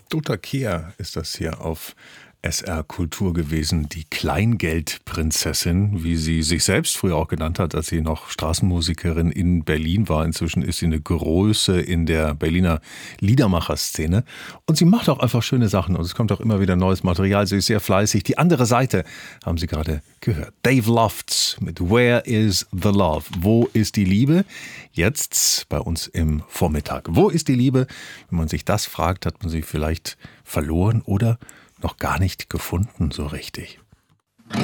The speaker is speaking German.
Dota Kehr ist das hier auf SR Kultur gewesen, die Kleingeldprinzessin, wie sie sich selbst früher auch genannt hat, als sie noch Straßenmusikerin in Berlin war. Inzwischen ist sie eine Größe in der Berliner Liedermacherszene. Und sie macht auch einfach schöne Sachen und es kommt auch immer wieder neues Material. Sie ist sehr fleißig. Die andere Seite haben Sie gerade gehört. Dave Lofts mit Where is the Love? Wo ist die Liebe? Jetzt bei uns im Vormittag. Wo ist die Liebe? Wenn man sich das fragt, hat man sie vielleicht verloren oder noch gar nicht gefunden so richtig.